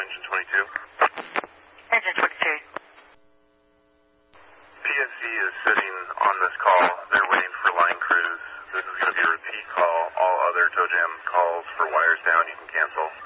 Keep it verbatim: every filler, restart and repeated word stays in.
engine twenty-two. Engine twenty-two. P S C is sitting on this call. They're waiting for line crews. This is going to be a repeat call. All other toe jam calls for wires down you can cancel.